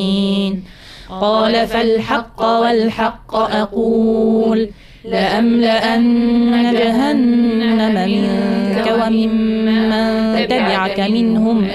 قال فالحق والحق أقول لأملأن جهنم منك وممن تبعك منهم